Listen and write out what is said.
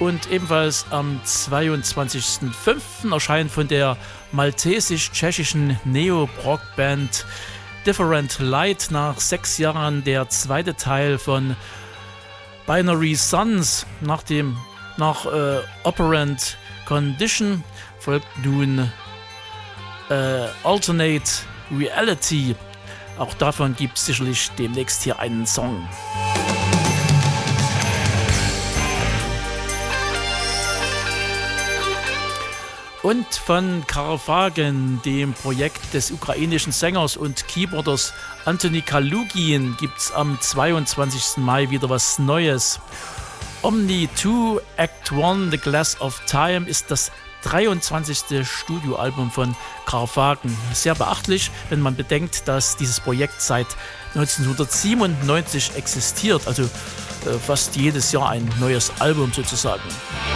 Und ebenfalls am 22.05. erscheint von der maltesisch-tschechischen Neo-Rock-Band Different Light nach 6 Jahren der zweite Teil von Binary Suns. Nach Operant Condition folgt nun Alternate Reality. Auch davon gibt es sicherlich demnächst hier einen Song. Und von Karphagen, dem Projekt des ukrainischen Sängers und Keyboarders Antoni Kalugin, gibt es am 22. Mai wieder was Neues. Omni 2 Act 1 The Glass of Time ist das 23. Studioalbum von Karphagen. Sehr beachtlich, wenn man bedenkt, dass dieses Projekt seit 1997 existiert, also fast jedes Jahr ein neues Album sozusagen.